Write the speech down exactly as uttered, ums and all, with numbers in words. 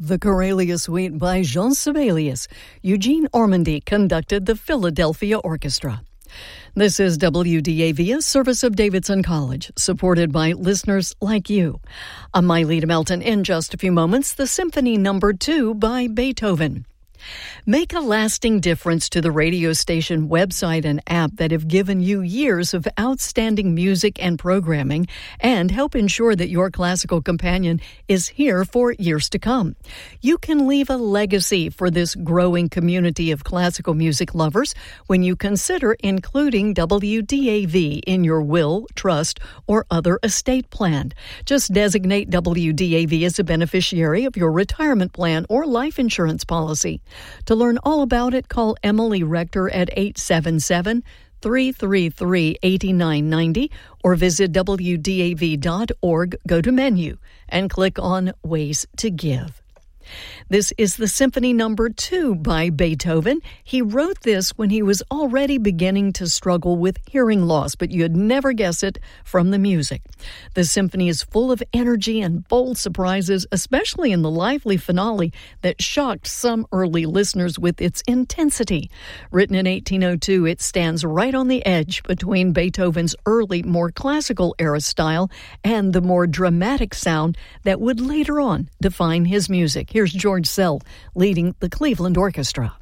The Corelia Suite by Jean Sibelius. Eugene Ormandy conducted the Philadelphia Orchestra. This is W D A V, a service of Davidson College, supported by listeners like you. I'm Myleta Melton. In just a few moments, the Symphony Number Two by Beethoven. Make a lasting difference to the radio station website and app that have given you years of outstanding music and programming, and help ensure that your classical companion is here for years to come. You can leave a legacy for this growing community of classical music lovers when you consider including W D A V in your will, trust, or other estate plan. Just designate W D A V as a beneficiary of your retirement plan or life insurance policy. To learn all about it, call Emily Rector at eight seven seven, three three three, eight nine nine zero or visit W D A V dot org, go to Menu, and click on Ways to Give. This is the Symphony Number Two by Beethoven. He wrote this when he was already beginning to struggle with hearing loss, but you'd never guess it from the music. The symphony is full of energy and bold surprises, especially in the lively finale that shocked some early listeners with its intensity. Written in eighteen oh two, it stands right on the edge between Beethoven's early, more classical era style and the more dramatic sound that would later on define his music. Here's George Szell leading the Cleveland Orchestra.